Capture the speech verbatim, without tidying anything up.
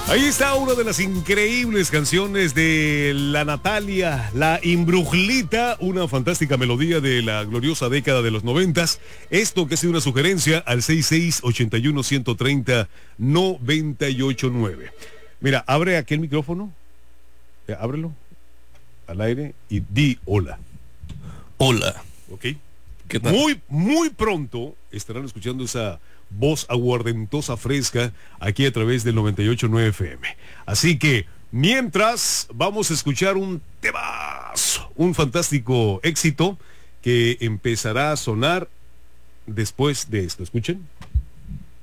Ahí está una de las increíbles canciones de la Natalia, la Imbrujlita, una fantástica melodía de la gloriosa década de los noventas. Esto que ha sido una sugerencia al seis seis ocho uno, uno tres cero, nueve ocho nueve. Mira, abre aquel micrófono, eh, ábrelo al aire y di hola. Hola. ¿Ok? ¿Qué tal? Muy, muy pronto estarán escuchando esa voz aguardentosa, fresca, aquí a través del noventa y ocho punto nueve F M. Así que, mientras, vamos a escuchar un temazo, un fantástico éxito que empezará a sonar después de esto. Escuchen.